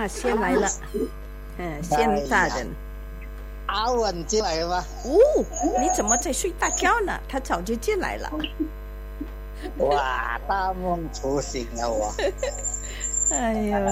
先来了，先大人。 阿文进来了吗？ 你怎么在睡大觉呢？他早就进来了。 哇，大梦初醒了我。 哎呦，